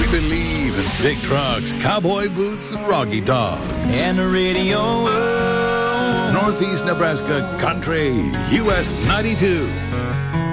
believe in big trucks, cowboy boots, and Rocky Dog. And the radio. Northeast Nebraska Country, US 92.